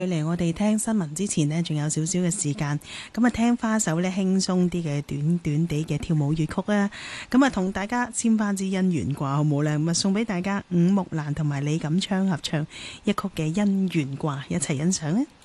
距離我哋聽新聞之前呢，仲有少少嘅時間，咁啊聽翻首咧輕鬆啲嘅短短地嘅跳舞粵曲啊，咁啊同大家簽翻支姻緣掛好冇咧？咁啊送俾大家伍木蘭同埋李錦昌合唱一曲嘅姻緣掛，一齊欣賞啊！